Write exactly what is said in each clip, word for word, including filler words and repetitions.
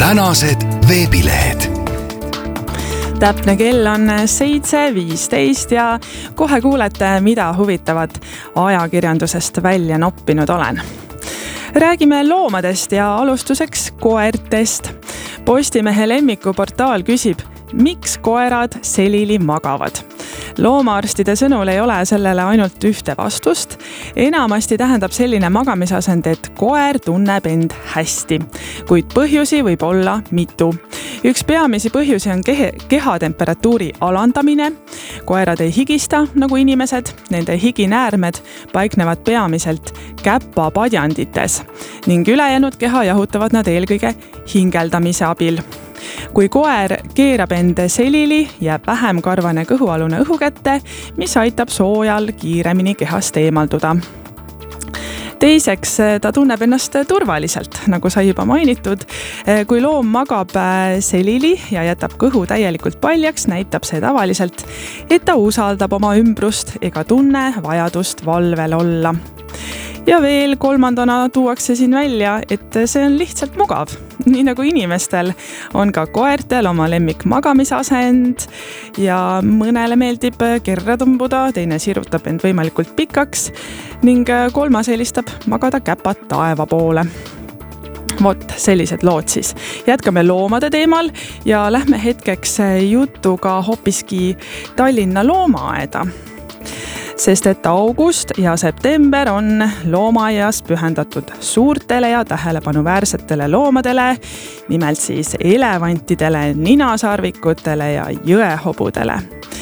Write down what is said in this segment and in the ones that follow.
tänased veebilehed. Täpne kell on seitse viisteist ja kohe kuulete, mida huvitavat ajakirjandusest välja noppinud olen. Räägime loomadest ja alustuseks koertest. Postimehe lemmikuportaal küsib, miks koerad selili magavad. Loomaarstide sõnul ei ole sellele ainult ühte vastust. Enamasti tähendab selline magamisasend, et koer tunneb end hästi, kuid põhjusi võib olla mitu. Üks peamisi põhjusi on kehe, kehatemperatuuri alandamine. Koerad ei higista nagu inimesed, nende higinäärmed paiknevad peamiselt käpapadjandites ning ülejäänud keha jahutavad nad eelkõige hingeldamise abil. Kui koer keerab ende selili, jääb vähem karvane kõhualune õhu kätte, mis aitab soojal kiiremini kehast eemalduda. Teiseks, ta tunneb ennast turvaliselt, nagu sai juba mainitud. Kui loom magab selili ja jätab kõhu täielikult paljaks, näitab see tavaliselt, et ta usaldab oma ümbrust ega tunne vajadust valvel olla. Ja veel kolmandana tuuakse siin välja, et see on lihtsalt mugav. Nii nagu inimestel on ka koertel oma lemmik magamisasend ja mõnele meeldib kerra tumbuda, teine sirutab end võimalikult pikaks ning kolmas eelistab magada käpad taeva poole. Vot sellised lood siis. Jätkame loomade teemal ja lähme hetkeks jutuga hoopiski Tallinna loomaaeda. Sest et august ja september on loomaaias pühendatud suurtele ja tähelepanuväärsetele loomadele, nimelt siis elevantidele, ninasarvikutele ja jõehobudele.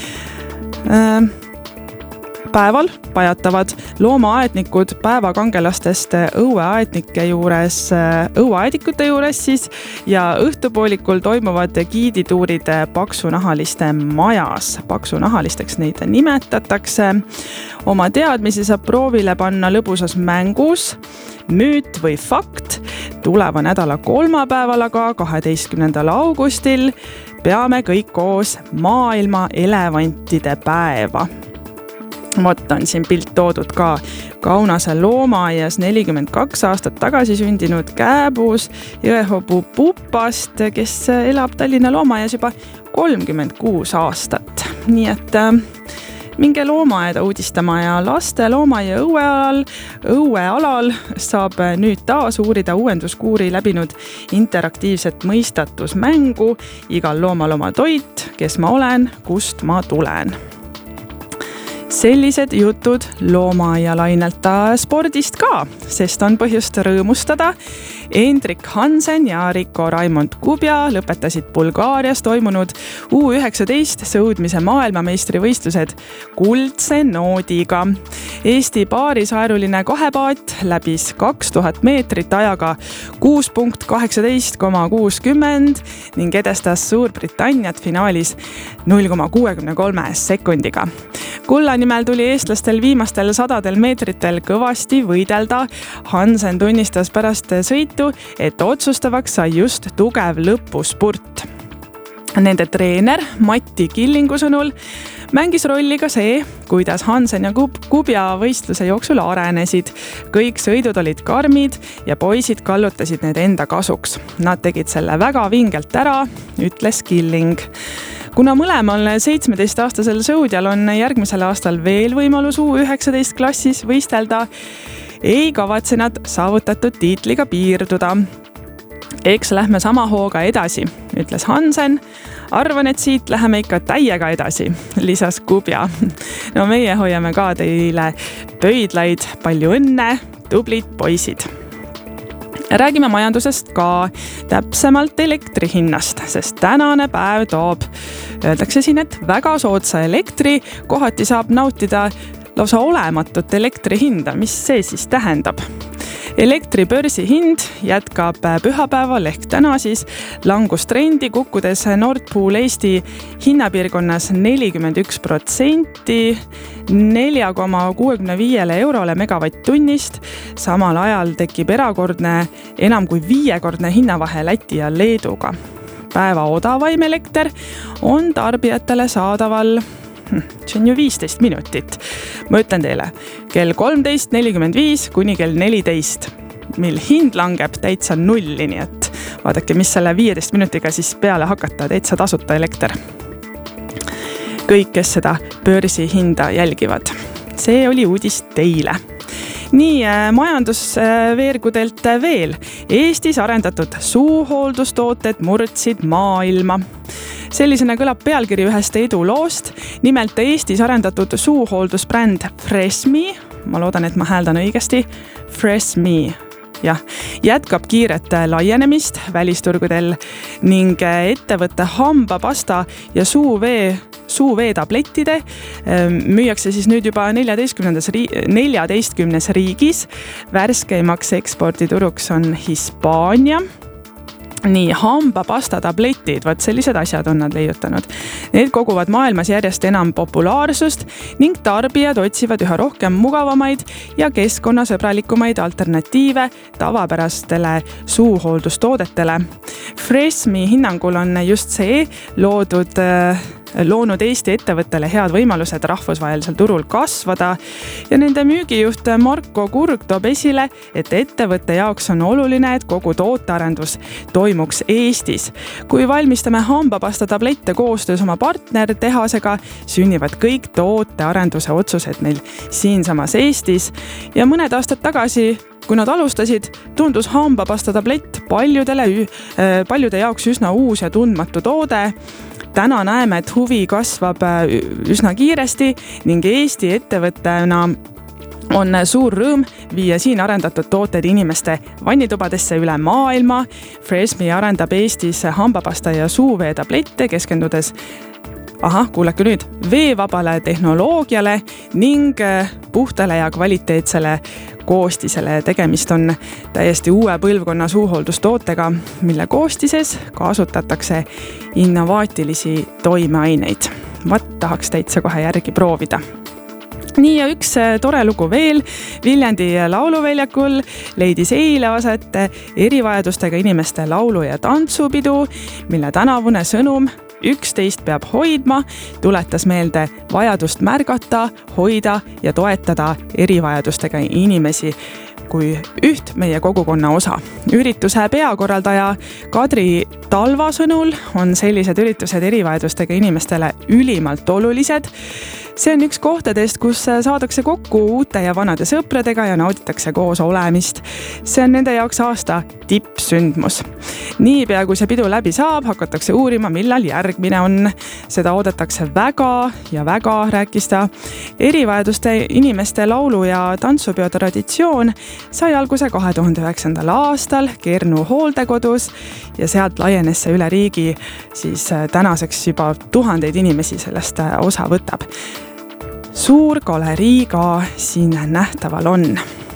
Päeval pajatavad loomaaednikud päevakangelastest õueaednike juures, õueaedikute juures siis ja õhtupoolikul toimuvad giidituurid paksunahaliste majas. Paksunahalisteks neid nimetatakse. Oma teadmisi saab proovile panna lõbusas mängus, müüt või fakt. Tuleva nädala kolmapäeval aga kaheteistkümnendal augustil peame kõik koos maailma elevantide päeva. Vot on siin pilt toodud ka Kaunase loomaaias nelikümmend kaks aastat tagasi sündinud kääbus jõehobu Pupast, kes elab Tallinna loomaaias juba kolmkümmend kuus aastat. Nii et minge loomaaeda uudistama ja laste loomaia õuealal, õuealal saab nüüd taas uurida uuenduskuuri läbinud interaktiivset mõistatusmängu. Igal loomal oma toit, kes ma olen, kust ma tulen. Sellised jutud loomaaia-lainelt spordist ka, sest on põhjust rõõmustada. Hendrik Hansen ja Rico Raimond Kubja lõpetasid Bulgaarias toimunud U üheksateist sõudmise maailmameistrivõistlused kuldse noodiga. Eesti paarisaeruline kahepaat läbis kaks tuhat meetrit ajaga kuus punkt kaheksateist koma kuuskümmend ning edestas Suurbritanniat finaalis null koma kuuekümne kolme sekundiga. Kulla nimel tuli eestlastel viimastel sadadel meetritel kõvasti võidelda. Hansen tunnistas pärast sõitu, et otsustavaks sai just tugev lõpuspurt. Nende treener Matti Killingu sõnul mängis rolli ka see, kuidas Hansen ja Kubja võistluse jooksul arenesid. Kõik sõidud olid karmid ja poisid kallutasid need enda kasuks. Nad tegid selle väga vingelt ära, ütles Killing. Kuna mõlemal seitsmeteistaastasel sõudjal on järgmisel aastal veel võimalus U üheksateist klassis võistelda, ei kavatse nad saavutatud tiitliga piirduda. Eks lähme sama hooga edasi, ütles Hansen. Arvan, et siit läheme ikka täiega edasi, lisas Kubja. No meie hoiame ka teile pöidlaid, palju õnne, tublid poisid. Räägime majandusest ka, täpsemalt elektri hinnast, sest tänane päev toob, öeldakse siin, et väga soodsa elektri kohati saab nautida lausa olematut elektri hinda. Mis see siis tähendab? Elektribörsi hind jätkab pühapäeval ehk täna siis langustrendi, kukkudes Nord Pool Eesti hinnapiirkonnas nelikümmend üks protsenti nelja koma kuuekümne viiele eurole megavatt-tunnist. Samal ajal tekib erakordne enam kui viiekordne hinnavahe Läti ja Leeduga. Päeva odavaim elekter on tarbijatele saadaval see on ju viisteist minutit. Ma ütlen teile, kell kolmteist nelikümmend viis kuni kell neliteist, mil hind langeb täitsa nulli, nii et vaadake, mis selle viieteist minutiga siis peale hakata, täitsa tasuta elekter. Kõik, kes seda börsi hinda jälgivad. See oli uudis teile. Nii majandusveergudelt veel. Eestis arendatud suuhooldustooted murdsid maailma. Sellisena kõlab pealkiri ühest eduloost. Nimelt Eestis arendatud suuhooldusbränd Freshme, ma loodan, et ma hääldan õigesti, Freshme, jah, jätkab kiiret laienemist välisturgudel ning ettevõtte hambapasta ja suuvee suuveetablettide müüakse siis nüüd juba neljateistkümnes riigis. Värskeimaks ekspordituruks on Hispaania. Nii, hambapasta tabletid, vaat sellised asjad on nad leiutanud. Need koguvad maailmas järjest enam populaarsust ning tarbijad otsivad üha rohkem mugavamaid ja keskkonnasõbralikumaid alternatiive tavapärastele suuhooldustoodetele. Freshme hinnangul on just see loodud loonud Eesti ettevõttele head võimalused rahvusvahelisel turul kasvada ja nende müügijuht Marko Kurg toob esile, et ettevõtte jaoks on oluline, et kogu tootearendus toimuks Eestis. Kui valmistame hambapasta tablette koostöös oma partner tehasega, sünnivad kõik tootearenduse otsused meil siinsamas Eestis ja mõned aastad tagasi, kui nad alustasid, tundus hambapasta tablett paljudele, paljude jaoks üsna uus ja tundmatu toode. Täna näeme, et huvi kasvab üsna kiiresti ning Eesti ettevõttena on suur rõõm viia siin arendatud tooted inimeste vannitubadesse üle maailma. Freshme arendab Eestis hambapasta ja suuveetablette keskendudes Aha, kuulake nüüd, veevabale tehnoloogiale ning puhtale ja kvaliteetsele koostisele. Tegemist on täiesti uue põlvkonna suuhooldustootega, mille koostises kasutatakse innovaatilisi toimeaineid. Vat tahaks täitsa kohe järgi proovida. Nii ja üks tore lugu veel. Viljandi lauluväljakul leidis eile aset erivajadustega inimeste laulu- ja tantsupidu, mille tänavune sõnum üksteist peab hoidma, tuletas meelde vajadust märgata, hoida ja toetada erivajadustega inimesi kui üht meie kogukonna osa. Ürituse peakorraldaja Kadri Talva sõnul on sellised üritused erivajadustega inimestele ülimalt olulised. See on üks kohtadest, kus saadakse kokku uute ja vanade sõpradega ja nauditakse koos olemist. See on nende jaoks aasta tippsündmus. Niipea kui see pidu läbi saab, hakatakse uurima, millal järgmine on. Seda oodatakse väga ja väga, rääkis ta. Erivajaduste inimeste laulu- ja tantsupeo traditsioon sai alguse kahe tuhande üheksandal aastal Kernu hooldekodus ja sealt laienes see üle riigi, siis tänaseks juba tuhandeid inimesi sellest osa võtab. Suur galerii ka siin nähtaval on.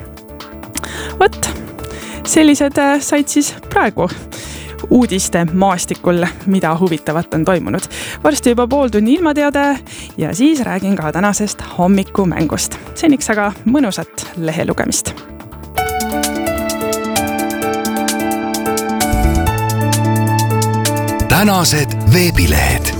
Võt, sellised said siis praegu uudiste maastikul, mida huvitavat on toimunud. Varsti juba pool tunni ilmateade ja siis räägin ka tänasest hommikumängust. Seniks aga mõnusat lehe lugemist. Tänased veebilehed.